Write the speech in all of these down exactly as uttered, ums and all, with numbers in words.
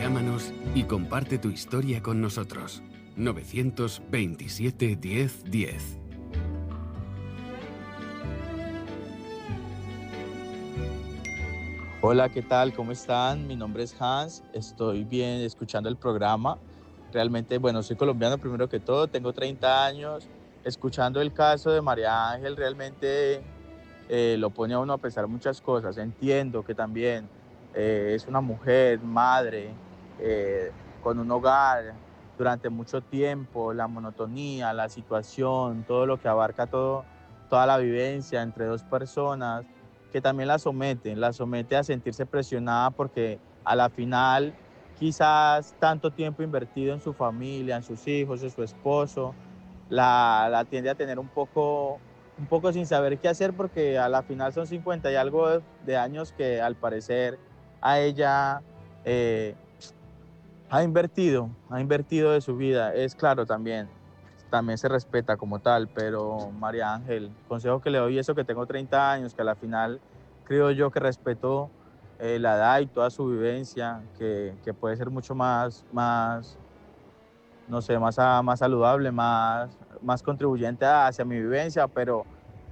Llámanos y comparte tu historia con nosotros. novecientos veintisiete diez diez. Hola, ¿qué tal? ¿Cómo están? Mi nombre es Hans, estoy bien escuchando el programa. Realmente, bueno, soy colombiano primero que todo, tengo treinta años. Escuchando el caso de María Ángel realmente eh, lo pone a uno a pensar muchas cosas. Entiendo que también eh, es una mujer, madre, eh, con un hogar durante mucho tiempo, la monotonía, la situación, todo lo que abarca todo, toda la vivencia entre dos personas, que también la somete, la somete a sentirse presionada porque a la final quizás tanto tiempo invertido en su familia, en sus hijos, en su esposo, la, la tiende a tener un poco, un poco sin saber qué hacer porque a la final son cincuenta y algo de, de años que al parecer a ella eh, ha invertido, ha invertido de su vida. Es claro también, también se respeta como tal, pero María Ángel, consejo que le doy eso que tengo treinta años, que a la final creo yo que respeto eh, la edad y toda su vivencia, que, que puede ser mucho más, más no sé, más, a, más saludable, más, más contribuyente hacia mi vivencia, pero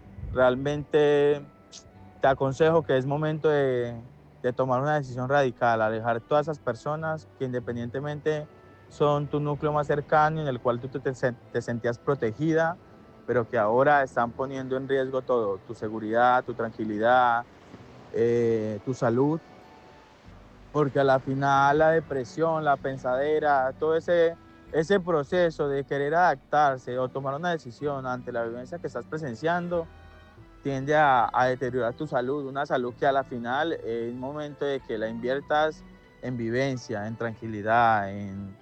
realmente te aconsejo que es momento de, de tomar una decisión radical, alejar todas esas personas que independientemente son tu núcleo más cercano en el cual tú te, te sentías protegida, pero que ahora están poniendo en riesgo todo, tu seguridad, tu tranquilidad, eh, tu salud, porque a la final la depresión, la pensadera, todo ese, ese proceso de querer adaptarse o tomar una decisión ante la vivencia que estás presenciando tiende a, a deteriorar tu salud, una salud que a la final es momento de que la inviertas en vivencia, en tranquilidad, en,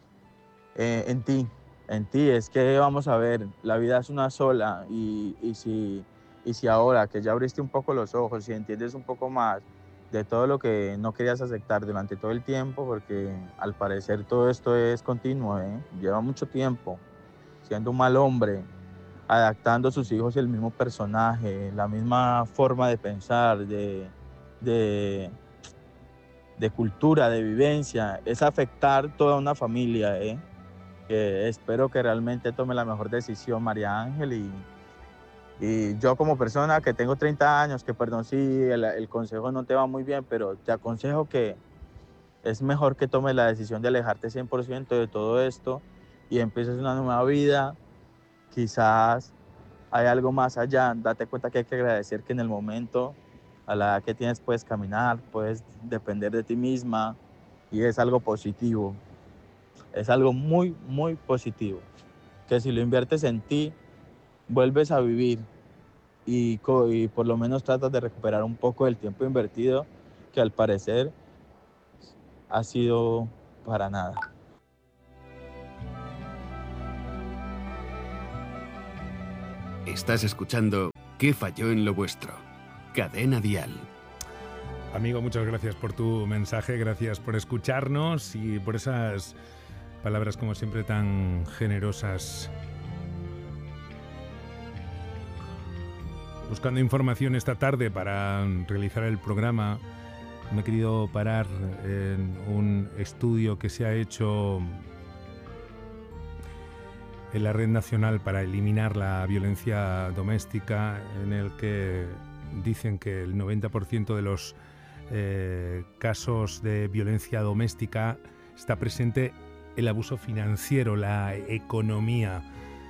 en, en ti, en ti. Es que vamos a ver, la vida es una sola y, y, si, y si ahora que ya abriste un poco los ojos y entiendes un poco más de todo lo que no querías aceptar durante todo el tiempo, porque al parecer todo esto es continuo, ¿eh? Lleva mucho tiempo siendo un mal hombre, adaptando a sus hijos el mismo personaje, la misma forma de pensar, de, de, de cultura, de vivencia, es afectar toda una familia, ¿eh? Que espero que realmente tome la mejor decisión María Ángel y, y yo como persona que tengo treinta años, que perdón si el, el consejo no te va muy bien, pero te aconsejo que es mejor que tomes la decisión de alejarte cien por ciento de todo esto y empieces una nueva vida, quizás hay algo más allá, date cuenta que hay que agradecer que en el momento, a la edad que tienes, puedes caminar, puedes depender de ti misma y es algo positivo, es algo muy, muy positivo, que si lo inviertes en ti, vuelves a vivir y, y por lo menos tratas de recuperar un poco del tiempo invertido que al parecer ha sido para nada. Estás escuchando ¿Qué falló en lo vuestro? Cadena Dial. Amigo, muchas gracias por tu mensaje, gracias por escucharnos y por esas palabras como siempre tan generosas. Buscando información esta tarde para realizar el programa, me he querido parar en un estudio que se ha hecho en la Red Nacional para eliminar la violencia doméstica, en el que dicen que el noventa por ciento de los eh, casos de violencia doméstica está presente el abuso financiero, la economía.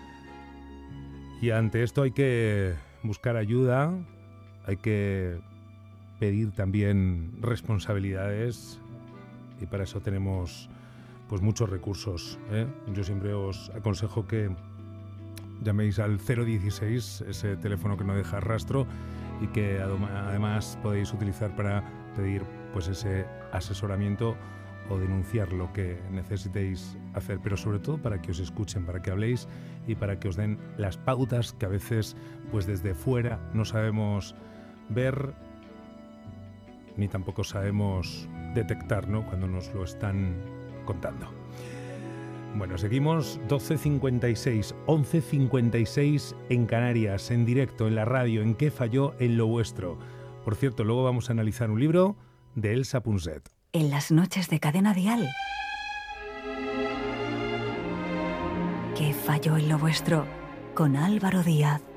Y ante esto hay que buscar ayuda, hay que pedir también responsabilidades y para eso tenemos pues muchos recursos, ¿eh? Yo siempre os aconsejo que llaméis al cero dieciséis, ese teléfono que no deja rastro y que además podéis utilizar para pedir pues ese asesoramiento o denunciar lo que necesitéis hacer, pero sobre todo para que os escuchen, para que habléis y para que os den las pautas que a veces pues desde fuera no sabemos ver ni tampoco sabemos detectar, ¿no?, cuando nos lo están contando. Bueno, seguimos doce cincuenta y seis, once cincuenta y seis en Canarias, en directo, en la radio, en ¿Qué falló en lo vuestro? Por cierto, luego vamos a analizar un libro de Elsa Punset. en las noches de Cadena Dial. ¿Qué falló en lo vuestro? Con Álvaro Díaz.